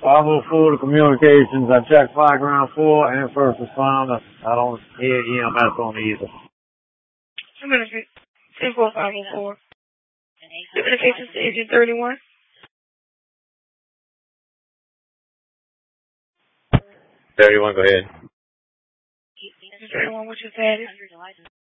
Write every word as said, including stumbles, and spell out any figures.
five oh four to communications. I checked fire ground four and first responder. I don't hear E M S on either. Communicate. ten four five oh four. Communications to Agent thirty-one. thirty-one, go ahead. Agent thirty-one, what's your status?